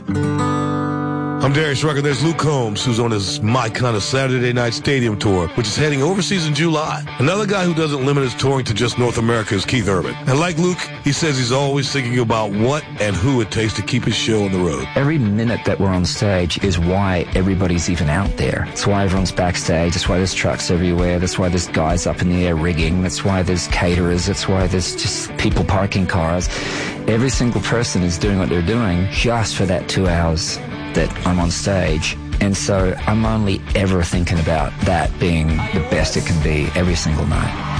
I'm Darius Rucker. There's Luke Combs, who's on his My Kind of Saturday Night Stadium tour, which is heading overseas in July. Another guy who doesn't limit his touring to just North America is Keith Urban. And like Luke, he says he's always thinking about what and who it takes to keep his show on the road. Every minute that we're on stage is why everybody's even out there. It's why everyone's backstage. That's why there's trucks everywhere. That's why there's guys up in the air rigging. That's why there's caterers. That's why there's just people parking cars. Every single person is doing what they're doing just for that 2 hours that I'm on stage. And so I'm only ever thinking about that being the best it can be every single night.